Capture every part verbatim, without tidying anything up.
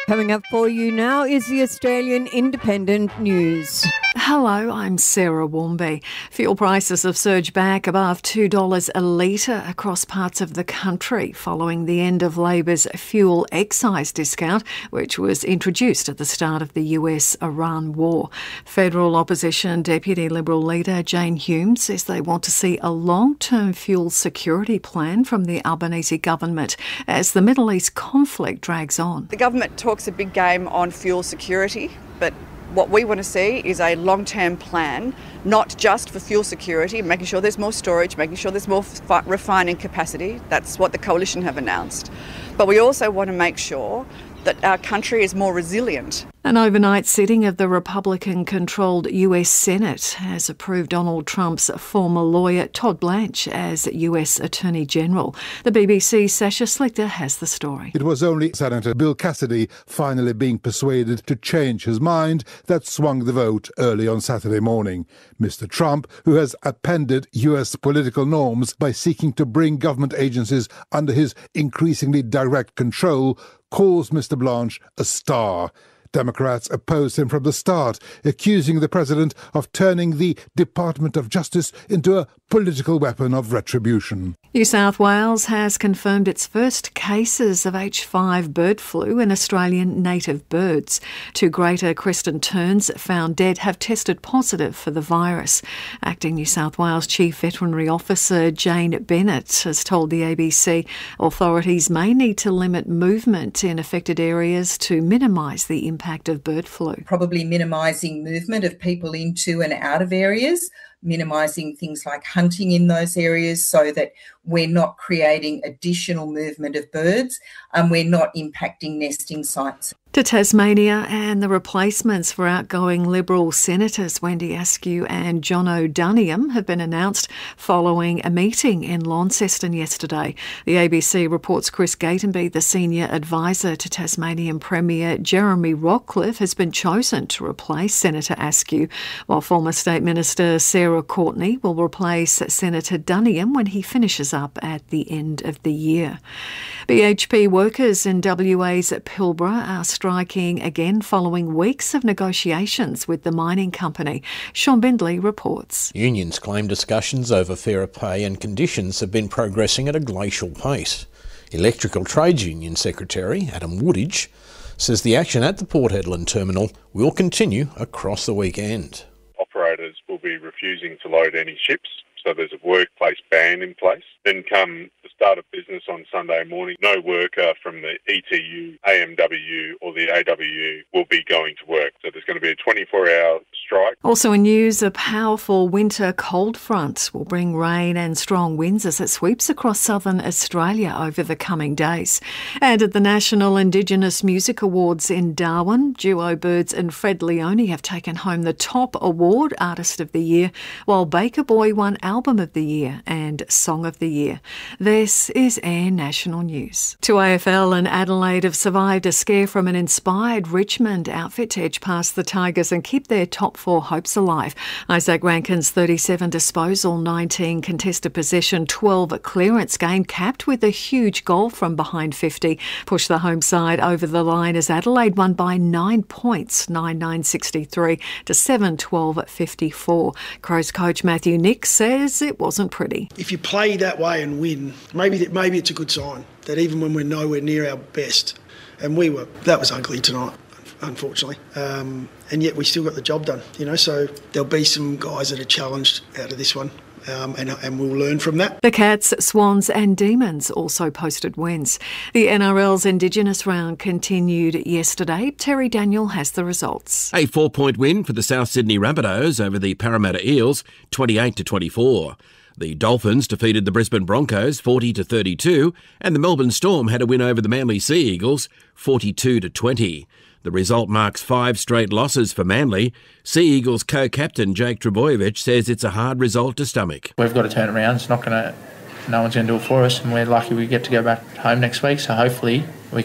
Coming up for you now is the Australian Independent News. Hello, I'm Sarah Warmby. Fuel prices have surged back above two dollars a litre across parts of the country following the end of Labor's fuel excise discount, which was introduced at the start of the U S-Iran war. Federal Opposition Deputy Liberal leader Jane Hume says they want to see a long-term fuel security plan from the Albanese government as the Middle East conflict drags on. The government talks a big game on fuel security, but what we want to see is a long-term plan, not just for fuel security, making sure there's more storage, making sure there's more f- refining capacity. That's what the Coalition have announced. But we also want to make sure that our country is more resilient. An overnight sitting of the Republican-controlled U S Senate has approved Donald Trump's former lawyer Todd Blanche as U S Attorney General. The B B C's Sasha Slichter has the story. It was only Senator Bill Cassidy finally being persuaded to change his mind that swung the vote early on Saturday morning. Mister Trump, who has upended U S political norms by seeking to bring government agencies under his increasingly direct control, calls Mister Blanche a star. Democrats opposed him from the start, accusing the president of turning the Department of Justice into a political weapon of retribution. New South Wales has confirmed its first cases of H five bird flu in Australian native birds. Two greater Creston terns found dead have tested positive for the virus. Acting New South Wales Chief Veterinary Officer Jane Bennett has told the A B C authorities may need to limit movement in affected areas to minimise the impact of bird flu. Probably minimising movement of people into and out of areas, minimising things like hunting in those areas so that we're not creating additional movement of birds and we're not impacting nesting sites. To Tasmania, and the replacements for outgoing Liberal Senators Wendy Askew and Jono Duniam have been announced following a meeting in Launceston yesterday. The A B C reports Chris Gatenby, the senior advisor to Tasmanian Premier Jeremy Rockcliffe, has been chosen to replace Senator Askew, while former State Minister Sarah Courtenay will replace Senator Duniam when he finishes up at the end of the year. B H P workers in W A's Pilbara are striking again following weeks of negotiations with the mining company. Sean Bindley reports. Unions claim discussions over fairer pay and conditions have been progressing at a glacial pace. Electrical Trades Union Secretary Adam Woodage says the action at the Port Hedland terminal will continue across the weekend. Operators will be refusing to load any ships, so there's a workplace ban in place. Then come the start of business on Sunday morning, no worker from the E T U, A M W or the A W U will be going to work. So there's going to be a twenty-four hour strike. Also in news, a powerful winter cold front will bring rain and strong winds as it sweeps across southern Australia over the coming days. And at the National Indigenous Music Awards in Darwin, duo Birds and Fred Leone have taken home the top award, Artist of the Year, while Baker Boy won Album of the Year and Song of the Year. This is Air National News. Two A F L and Adelaide have survived a scare from an inspired Richmond outfit to edge past the Tigers and keep their top four hopes alive. Isaac Rankin's thirty-seven disposal, nineteen contested possession, twelve clearance game capped with a huge goal from behind fifty pushed the home side over the line as Adelaide won by nine points, nine nine sixty-three to seven twelve fifty-four. Crows coach Matthew Nick says it wasn't pretty. If you play that way and win, maybe maybe it's a good sign that even when we're nowhere near our best, and we were, that was ugly tonight, unfortunately, um, and yet we still got the job done, you know, so there'll be some guys that are challenged out of this one. Um, and, and we'll learn from that. The Cats, Swans and Demons also posted wins. The N R L's Indigenous round continued yesterday. Terry Daniel has the results. A four-point win for the South Sydney Rabbitohs over the Parramatta Eels, twenty-eight to twenty-four. The Dolphins defeated the Brisbane Broncos forty to thirty-two, and the Melbourne Storm had a win over the Manly Sea Eagles forty-two to twenty. The result marks five straight losses for Manly. Sea Eagles co-captain Jake Trebojevic says it's a hard result to stomach. We've got to turn it around. It's not going to, no one's going to do it for us, and we're lucky we get to go back home next week. So hopefully we can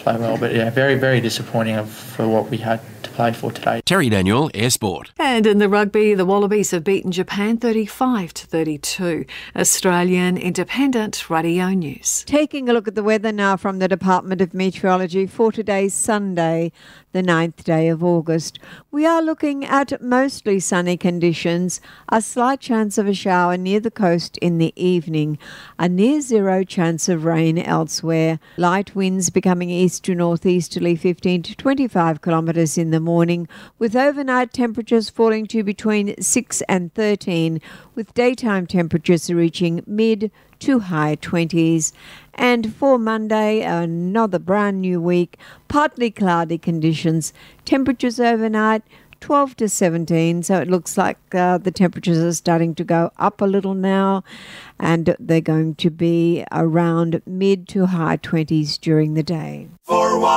play well. But yeah, very, very disappointing for what we had to play for today. Terry Daniel, Air Sport. And in the rugby, the Wallabies have beaten Japan thirty-five to thirty-two. Australian Independent Radio News. Taking a look at the weather now from the Department of Meteorology for today's Sunday, the ninth day of August. We are looking at mostly sunny conditions, a slight chance of a shower near the coast in the evening, a near zero chance of rain elsewhere, light winds becoming east to northeasterly fifteen to twenty-five kilometres in the morning, with overnight temperatures falling to between six and thirteen, with daytime temperatures reaching mid to high twenties. And for Monday, another brand new week, partly cloudy conditions, temperatures overnight twelve to seventeen, so it looks like uh, the temperatures are starting to go up a little now, and they're going to be around mid to high twenties during the day. For